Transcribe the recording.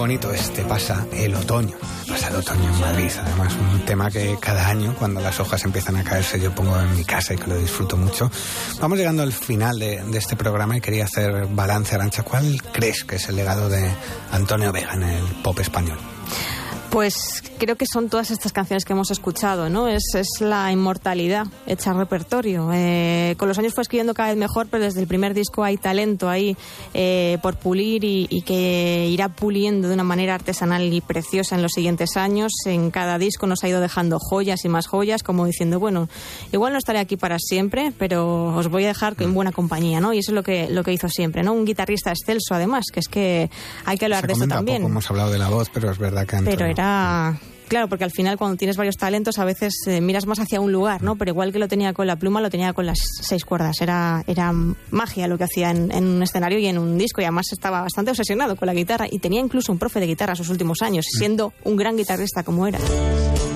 bonito es Te pasa el otoño. Pasa el otoño en Madrid. Además, un tema que cada año, cuando las hojas empiezan a caerse, yo pongo en mi casa y que lo disfruto mucho. Vamos llegando al final de este programa y quería hacer balance. Arantxa, ¿cuál crees que es el legado de Antonio Vega en el pop español? Pues creo que son todas estas canciones que hemos escuchado, ¿no? Es la inmortalidad hecha repertorio. Con los años fue escribiendo cada vez mejor, pero desde el primer disco hay talento ahí por pulir y que irá puliendo de una manera artesanal y preciosa en los siguientes años. En cada disco nos ha ido dejando joyas y más joyas, como diciendo, bueno, igual no estaré aquí para siempre, pero os voy a dejar en buena compañía, ¿no? Y eso es lo que hizo siempre, ¿no? Un guitarrista excelso, además, que es que hay que hablar de eso también. Poco hemos hablado de la voz, pero es verdad que claro, porque al final cuando tienes varios talentos a veces miras más hacia un lugar, ¿no? Pero igual que lo tenía con la pluma, lo tenía con las 6 cuerdas. Era magia lo que hacía en un escenario y en un disco, y además estaba bastante obsesionado con la guitarra y tenía incluso un profe de guitarra sus últimos años, siendo un gran guitarrista como era.